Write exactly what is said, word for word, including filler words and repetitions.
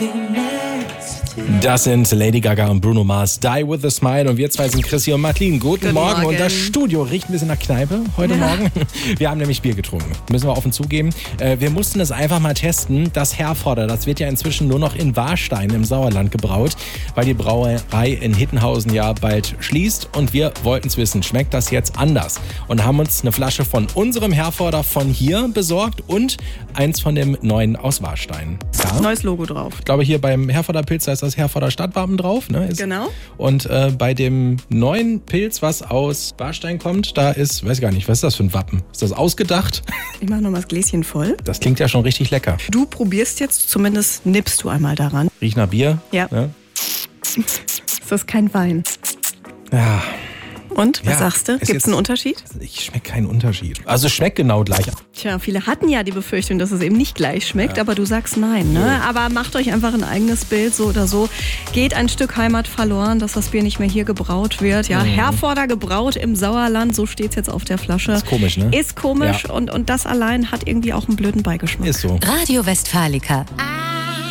Das sind Lady Gaga und Bruno Mars, Die With A Smile. Und wir zwei sind Chrissy und Madeline. Guten, Guten Morgen. Morgen. Und das Studio riecht ein bisschen nach Kneipe heute Ja. Morgen. Wir haben nämlich Bier getrunken. Müssen wir offen zugeben. Äh, Wir mussten es einfach mal testen. Das Herforder, das wird ja inzwischen nur noch in Warstein im Sauerland gebraut, weil die Brauerei in Hittenhausen ja bald schließt. Und wir wollten es wissen, schmeckt das jetzt anders? Und haben uns eine Flasche von unserem Herforder von hier besorgt und eins von dem neuen aus Warstein. Ja. Neues Logo drauf. Ich glaube, hier beim Herforder Pilz, da ist das Herforder Stadtwappen drauf. Ne? Ist, Genau. Und äh, bei dem neuen Pilz, was aus Warstein kommt, da ist, weiß gar nicht, was ist das für ein Wappen? Ist das ausgedacht? Ich mache noch mal das Gläschen voll. Das klingt ja schon richtig lecker. Du probierst jetzt, zumindest nippst du einmal daran. Riecht nach Bier. Ja. Ne? Ist das kein Wein? Ja, Und, was Ja, sagst du? ist Gibt es jetzt- einen Unterschied? ich schmecke keinen Unterschied. Also es schmeckt genau gleich. Tja, viele hatten ja die Befürchtung, dass es eben nicht gleich schmeckt, aber du sagst nein. Ne? Aber macht euch einfach ein eigenes Bild, so oder so. Geht ein Stück Heimat verloren, dass das Bier nicht mehr hier gebraut wird. Ja, Herforder gebraut im Sauerland, so steht es jetzt auf der Flasche. Ist komisch, ne? Ist komisch Ja. und, und das allein hat irgendwie auch einen blöden Beigeschmack. Ist so. Radio Westfalica.